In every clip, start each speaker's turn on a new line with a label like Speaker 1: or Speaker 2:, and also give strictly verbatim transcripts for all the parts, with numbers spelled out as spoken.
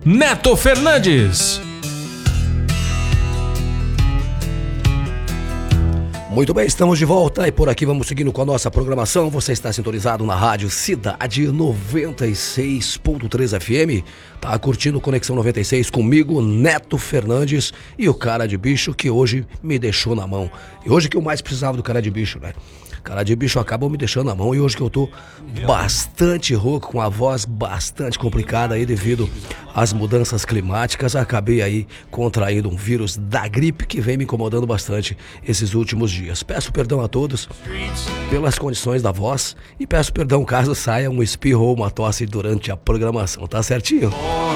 Speaker 1: Neto Fernandes.
Speaker 2: Muito bem, estamos de volta e por aqui vamos seguindo com a nossa programação. Você está sintonizado na Rádio Cidade noventa e seis ponto três F M. Tá curtindo Conexão noventa e seis comigo, Neto Fernandes, e o cara de bicho que hoje me deixou na mão. E hoje que eu mais precisava do cara de bicho, né? Cara de bicho acabou me deixando na mão e hoje que eu tô bastante rouco, com a voz bastante complicada aí devido às mudanças climáticas, acabei aí contraindo um vírus da gripe que vem me incomodando bastante esses últimos dias. Peço perdão a todos pelas condições da voz e peço perdão caso saia um espirro ou uma tosse durante a programação, tá certinho?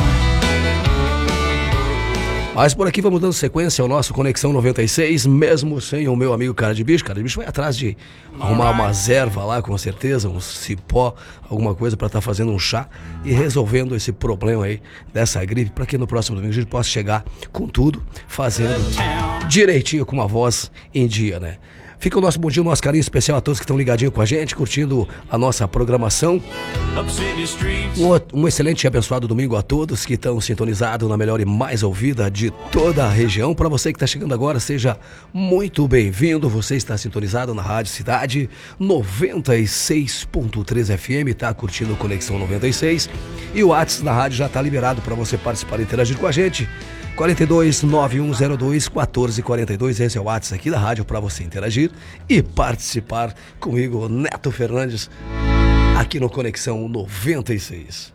Speaker 2: Mas por aqui vamos dando sequência ao nosso Conexão noventa e seis, mesmo sem o meu amigo Cara de Bicho. Cara de Bicho vai atrás de arrumar uma erva lá, com certeza, um cipó, alguma coisa para estar tá fazendo um chá e resolvendo esse problema aí dessa gripe, para que no próximo domingo a gente possa chegar com tudo, fazendo direitinho, com uma voz em dia, né? Fica o nosso bom dia, o nosso carinho especial a todos que estão ligadinhos com a gente, curtindo a nossa programação. Um, um excelente e abençoado domingo a todos que estão sintonizados na melhor e mais ouvida de toda a região. Para você que está chegando agora, seja muito bem-vindo. Você está sintonizado na Rádio Cidade noventa e seis ponto três F M, está curtindo Conexão noventa e seis. E o WhatsApp da rádio já está liberado para você participar e interagir com a gente. quatro dois nove um zero dois um quatro quatro dois, esse é o WhatsApp aqui da rádio para você interagir e participar comigo, Neto Fernandes, aqui no Conexão noventa e seis.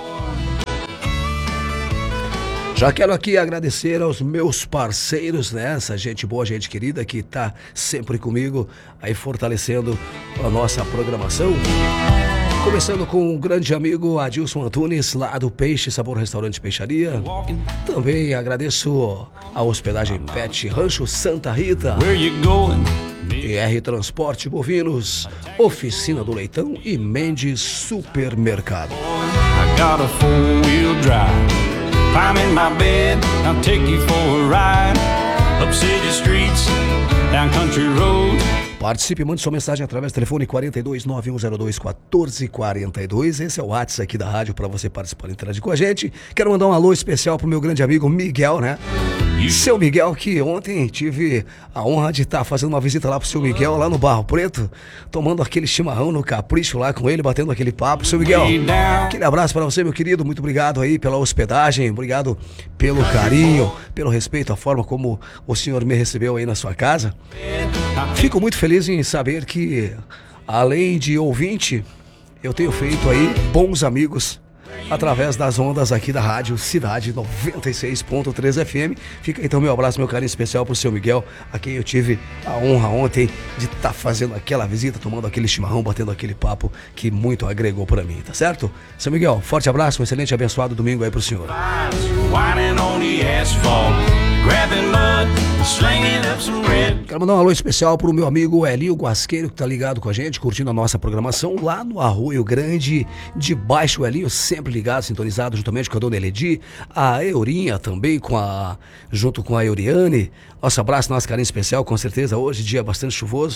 Speaker 2: Já quero aqui agradecer aos meus parceiros, né? Essa gente boa, gente querida que tá sempre comigo aí fortalecendo a nossa programação. Começando com o grande amigo Adilson Antunes, lá do Peixe Sabor Restaurante Peixaria. Também agradeço a hospedagem Pet Rancho Santa Rita, E R Transporte Bovinos, Oficina do Leitão e Mendes Supermercado. I got a four-wheel drive. Climb in my bed, I'll take you for a ride. Up city streets, down country roads. Participe, mande sua mensagem através do telefone quatro dois nove um zero dois um quatro quatro dois. Esse é o WhatsApp aqui da rádio para você participar e interagir com a gente. Quero mandar um alô especial pro meu grande amigo Miguel, né? Seu Miguel, que ontem tive a honra de estar fazendo uma visita lá pro seu Miguel, lá no Barro Preto, tomando aquele chimarrão no Capricho lá com ele, batendo aquele papo. Seu Miguel, aquele abraço para você, meu querido. Muito obrigado aí pela hospedagem, obrigado pelo carinho, pelo respeito, a forma como o senhor me recebeu aí na sua casa. Fico muito feliz em saber que, além de ouvinte, eu tenho feito aí bons amigos através das ondas aqui da Rádio Cidade noventa e seis ponto três F M. Fica então meu abraço, meu carinho especial pro seu Miguel, a quem eu tive a honra ontem de estar tá fazendo aquela visita, tomando aquele chimarrão, batendo aquele papo que muito agregou pra mim, tá certo? Seu Miguel, forte abraço, um excelente e abençoado domingo aí pro senhor. Quero mandar um alô especial pro meu amigo Elinho Guasqueiro, que tá ligado com a gente, curtindo a nossa programação lá no Arroio Grande de Baixo. O Elinho sempre ligado, sintonizado juntamente com a dona Eledi, a Eurinha também, com a, junto com a Euriane. Nosso abraço, nosso carinho especial, com certeza hoje dia bastante chuvoso.